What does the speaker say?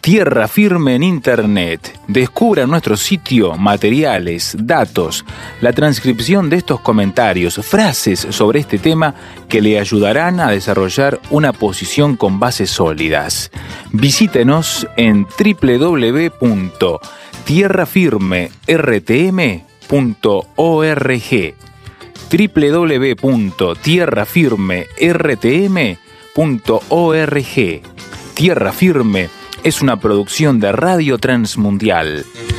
Tierra Firme en Internet. Descubra en nuestro sitio materiales, datos, la transcripción de estos comentarios, frases sobre este tema que le ayudarán a desarrollar una posición con bases sólidas. Visítenos en www.tierrafirmertm.org www.tierrafirmertm.org. Tierra Firme es una producción de Radio Transmundial.